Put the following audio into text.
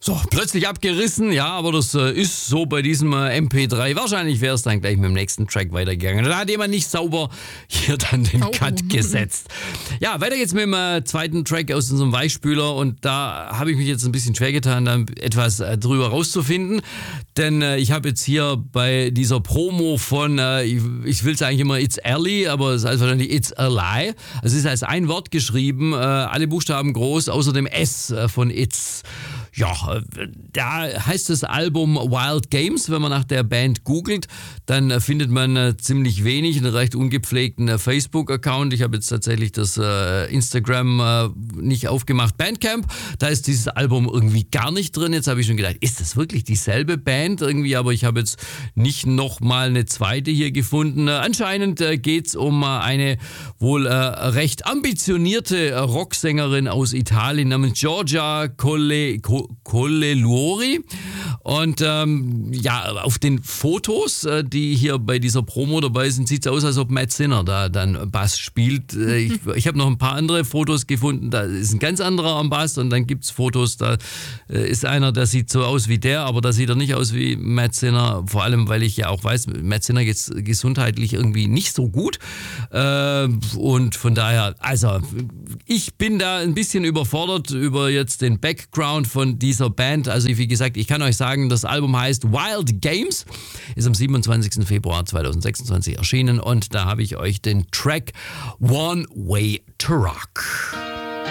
So, plötzlich abgerissen, ja, aber das ist so bei diesem MP3. Wahrscheinlich wäre es dann gleich mit dem nächsten Track weitergegangen. Da hat jemand nicht sauber hier dann den Cut gesetzt. Ja, weiter geht's mit dem zweiten Track aus unserem Weichspüler und da habe ich mich jetzt ein bisschen schwer getan, da etwas drüber rauszufinden, denn ich habe jetzt hier bei dieser Promo von, ich will es eigentlich immer It's Early, aber es heißt wahrscheinlich It's a Lie. Also es ist als ein Wort geschrieben, alle Buchstaben groß, außer dem S von It's. Ja, da heißt das Album Wild Games. Wenn man nach der Band googelt, dann findet man ziemlich wenig, einen recht ungepflegten Facebook-Account. Ich habe jetzt tatsächlich das Instagram nicht aufgemacht. Bandcamp, da ist dieses Album irgendwie gar nicht drin. Jetzt habe ich schon gedacht, ist das wirklich dieselbe Band irgendwie? Aber ich habe jetzt nicht nochmal eine zweite hier gefunden. Anscheinend geht es um eine wohl recht ambitionierte Rocksängerin aus Italien namens Giorgia Colleluori. Und ja, auf den Fotos, die hier bei dieser Promo dabei sind, sieht es aus, als ob Matt Sinner da dann Bass spielt. Ich habe noch ein paar andere Fotos gefunden, da ist ein ganz anderer am Bass und dann gibt es Fotos, da ist einer, der sieht so aus wie der, aber da sieht er nicht aus wie Matt Sinner, vor allem, weil ich ja auch weiß, Matt Sinner geht gesundheitlich irgendwie nicht so gut und von daher, also ich bin da ein bisschen überfordert über jetzt den Background von dieser Band. Also wie gesagt, ich kann euch sagen, das Album heißt Wild Games, ist am 27. Februar 2026 erschienen und da habe ich euch den Track One Way to Rock.